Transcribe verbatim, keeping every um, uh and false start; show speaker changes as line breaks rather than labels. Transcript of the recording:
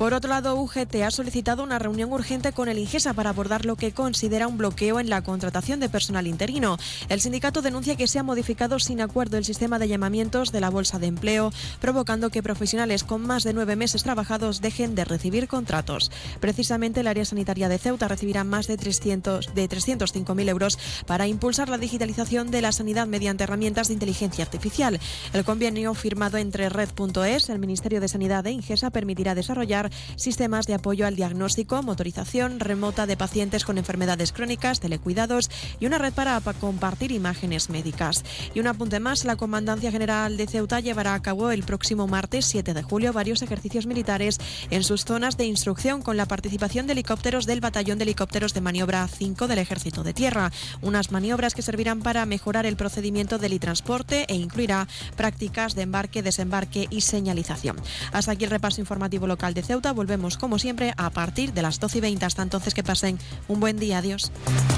Por otro lado, U G T ha solicitado una reunión urgente con el Ingesa para abordar lo que considera un bloqueo en la contratación de personal interino. El sindicato denuncia que se ha modificado sin acuerdo el sistema de llamamientos de la bolsa de empleo, provocando que profesionales con más de nueve meses trabajados dejen de recibir contratos. Precisamente el área sanitaria de Ceuta recibirá más de trescientos, de trescientos cinco mil euros para impulsar la digitalización de la sanidad mediante herramientas de inteligencia artificial. El convenio firmado entre Red punto es, el Ministerio de Sanidad e Ingesa permitirá desarrollar sistemas de apoyo al diagnóstico, motorización remota de pacientes con enfermedades crónicas, telecuidados y una red para compartir imágenes médicas. Y un apunte más, la Comandancia General de Ceuta llevará a cabo el próximo martes siete de julio varios ejercicios militares en sus zonas de instrucción con la participación de helicópteros del Batallón de Helicópteros de Maniobra cinco del Ejército de Tierra. Unas maniobras que servirán para mejorar el procedimiento del transporte e incluirá prácticas de embarque, desembarque y señalización. Hasta aquí el repaso informativo local de Ceuta. Volvemos como siempre a partir de las doce y veinte. Hasta entonces, que pasen un buen día. Adiós.